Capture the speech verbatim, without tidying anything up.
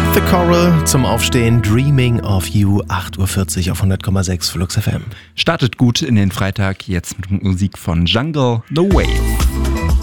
The Coral zum Aufstehen, Dreaming of You, acht Uhr vierzig auf hundert Komma sechs Flux F M. Startet gut in den Freitag, jetzt mit Musik von Jungle, The Wave.